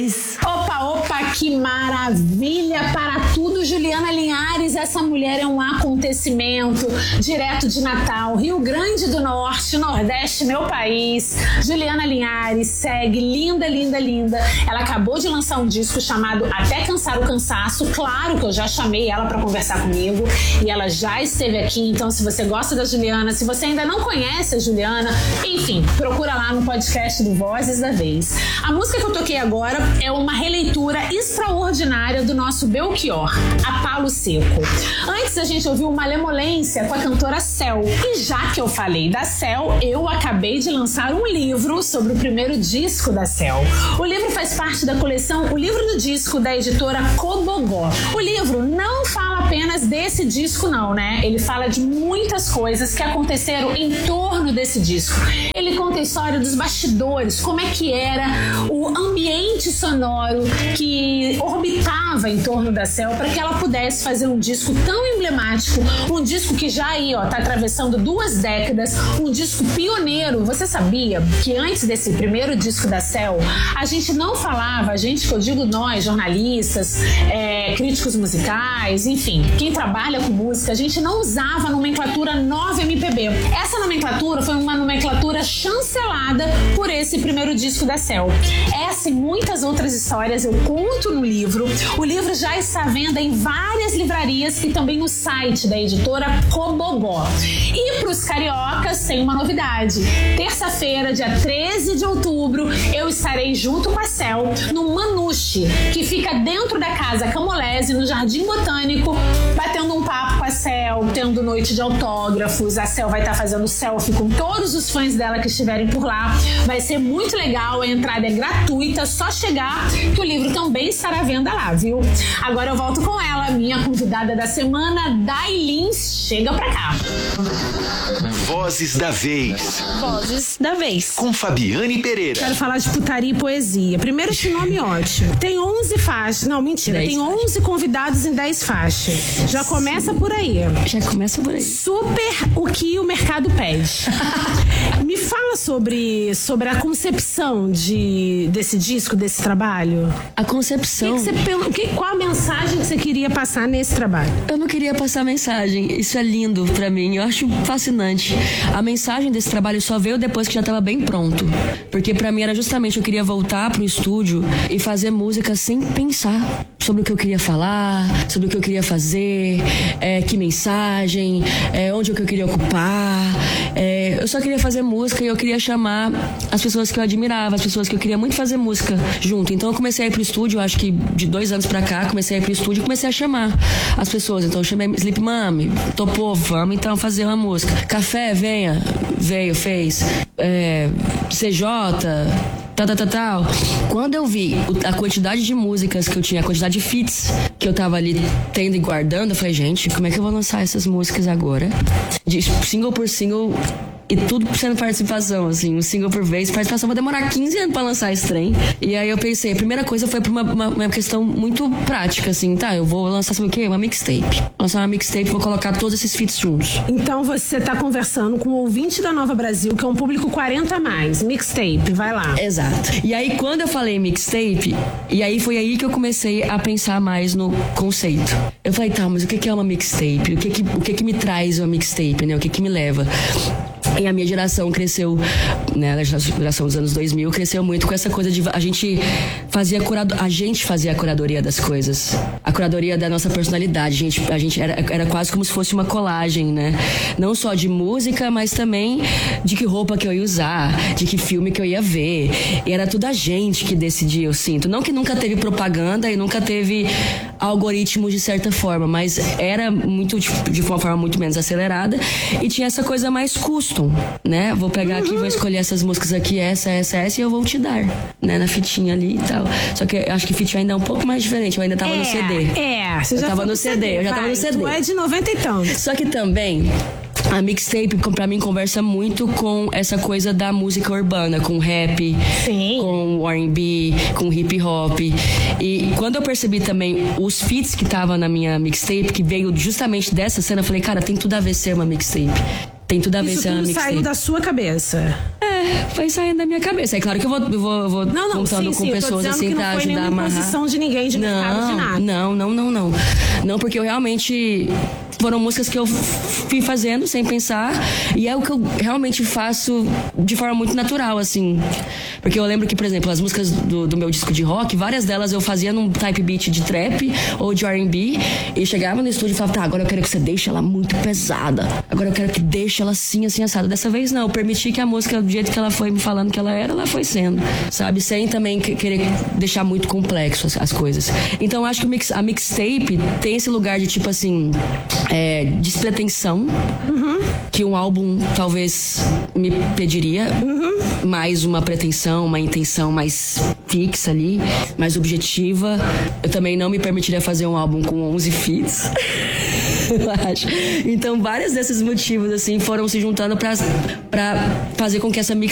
Opa, que maravilha para tudo, Juliana Linhares. Essa mulher é um acontecimento direto de Natal, Rio Grande do Norte, Nordeste, meu país. Juliana Linhares segue linda. Ela acabou de lançar um disco chamado Até Cansar o Cansaço. Claro que eu já chamei ela para conversar comigo e ela já esteve aqui. Então, se você gosta da Juliana, se você ainda não conhece a Juliana, enfim, procura lá no podcast do Vozes da Vez. A música que eu toquei agora é uma releitura extraordinária do nosso Belchior, A Palo Seco. Antes a gente ouviu Malemolência com a cantora Céu. E já que eu falei da Céu, eu acabei de lançar um livro sobre o primeiro disco da Céu. O livro faz parte da coleção O Livro do Disco da editora Cobogó. O livro não fala apenas desse disco não, né? Ele fala de muitas coisas que aconteceram em torno desse disco. Ele conta a história dos bastidores, como é que era o ambiente sonoro que orbitava em torno da Céu para que ela pudesse fazer um disco tão emblemático, um disco que já aí, tá atravessando 2 décadas, um disco pioneiro. Você sabia que antes desse primeiro disco da Céu, a gente não falava, que eu digo nós, jornalistas, críticos musicais, enfim, quem trabalha com música, a gente não usava a nomenclatura 9MPB. Essa nomenclatura foi uma nomenclatura chancelada por esse primeiro disco da Céu. Essa e muitas outras histórias eu conto no livro. O livro já está à venda em várias livrarias e também no site da editora Cobogó. E para os cariocas tem uma novidade. Terça-feira, dia 13 de outubro, eu estarei junto com a Céu no Manuche, que fica dentro da Casa Camolese, no Jardim Botânico, batendo um papo com a Céu, tendo noite de autógrafos. A Céu vai estar fazendo selfie com todos os fãs dela que estiverem por lá. Vai ser muito legal, a entrada é gratuita, só chegar que o livro também estará à venda lá, viu? Agora eu volto com ela, minha convidada da semana, Dailin. Chega pra cá. Vozes da Vez. Vozes da Vez. Com Fabiane Pereira. Quero falar de putaria e poesia. Primeiro, esse nome ótimo. Tem 11 faixas. Não, mentira. Tem 11 convidados em 10 faixas. Já começa por aí. Super o que o mercado pede. Me fala sobre a concepção desse disco, desse trabalho. A concepção. Qual a mensagem que você queria passar nesse trabalho? Eu não queria passar mensagem. Isso é lindo pra mim. Eu acho fascinante. A mensagem desse trabalho só veio depois que já tava bem pronto. Porque pra mim era justamente, eu queria voltar pro estúdio e fazer música sem pensar sobre o que eu queria falar, sobre o que eu queria fazer, que mensagem, onde eu queria ocupar. Eu só queria fazer música e eu queria chamar as pessoas que eu admirava, as pessoas que eu queria muito fazer música junto. Então eu comecei a ir pro estúdio, acho que de 2 anos pra cá, comecei a ir pro estúdio e comecei a chamar as pessoas. Então eu chamei Sleep Mami, topou, vamos então fazer uma música. Café, venha, veio, fez. CJ, tal. Quando eu vi a quantidade de músicas que eu tinha, a quantidade de feats que eu tava ali tendo e guardando, eu falei, gente, como é que eu vou lançar essas músicas agora? De single por single e tudo sendo participação, assim, um single por vez. Participação vai demorar 15 anos pra lançar esse trem. E aí eu pensei, a primeira coisa foi pra uma questão muito prática, assim, tá, eu vou lançar, sabe o quê? Uma mixtape. Vou lançar uma mixtape, vou colocar todos esses feats juntos. Então você tá conversando com o ouvinte da Nova Brasil, que é um público 40+, mixtape, vai lá. Exato. E aí quando eu falei mixtape, e aí foi aí que eu comecei a pensar mais no conceito. Eu falei, tá, mas o que é uma mixtape? O que me traz uma mixtape, né? O que me leva? E a minha geração cresceu, né, a geração dos anos 2000 cresceu muito com essa coisa de a gente fazia a curadoria das coisas, a curadoria da nossa personalidade. A gente era quase como se fosse uma colagem, né? Não só de música, mas também de que roupa que eu ia usar, de que filme que eu ia ver. E era tudo a gente que decidia, eu sinto. Não que nunca teve propaganda e nunca teve algoritmos de certa forma, mas era muito de uma forma muito menos acelerada e tinha essa coisa mais custom, né? Vou pegar aqui, vou escolher essas músicas aqui, essa e eu vou te dar, né? Na fitinha ali e tal. Só que eu acho que fitinha ainda é um pouco mais diferente, eu ainda tava no CD. Você já tava no CD, eu já tava no CD. Tu é de 90 e tantos. Só que também a mixtape, pra mim, conversa muito com essa coisa da música urbana, com rap, sim, com R&B, com hip hop. E quando eu percebi também os feats que tava na minha mixtape, que veio justamente dessa cena, eu falei, cara, tem tudo a ver ser uma mixtape. Tem tudo a ver ser uma mixtape. Isso tudo saiu da sua cabeça. foi saindo da minha cabeça. É claro que eu vou contando com pessoas assim pra ajudar a amarrar. Não foi posição de ninguém de mercado, de nada. Não. Não, porque eu realmente... Foram músicas que eu fui fazendo sem pensar. E é o que eu realmente faço de forma muito natural, assim. Porque eu lembro que, por exemplo, as músicas do meu disco de rock, várias delas eu fazia num type beat de trap ou de R&B. E chegava no estúdio e falava, tá, agora eu quero que você deixe ela muito pesada. Agora eu quero que deixe ela assim, assada. Dessa vez não, eu permiti que a música, do jeito que ela foi me falando que ela foi sendo. Sabe? Sem também querer deixar muito complexo as coisas. Então eu acho que a mixtape tem esse lugar de tipo assim... despretensão, que um álbum talvez me pediria, mais uma pretensão, uma intenção mais fixa ali, mais objetiva. Eu também não me permitiria fazer um álbum com 11 feats. Eu acho. Então vários desses motivos assim foram se juntando pra fazer com que essa